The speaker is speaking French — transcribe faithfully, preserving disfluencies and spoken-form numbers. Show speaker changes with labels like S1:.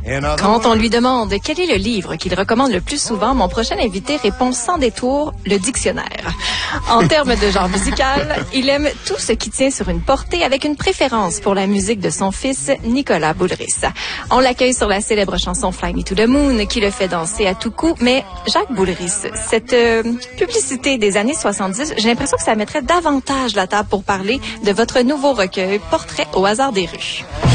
S1: Quand on lui demande quel est le livre qu'il recommande le plus souvent, mon prochain invité répond sans détour le dictionnaire. En termes de genre musical, il aime tout ce qui tient sur une portée avec une préférence pour la musique de son fils Nicolas Boulris. On l'accueille sur la célèbre chanson Fly Me to the Moon qui le fait danser à tout coup, mais Jacques Boulris, cette euh, publicité des années soixante-dix, j'ai l'impression que ça mettrait davantage la table pour parler de votre nouveau recueil Portrait au hasard des rues.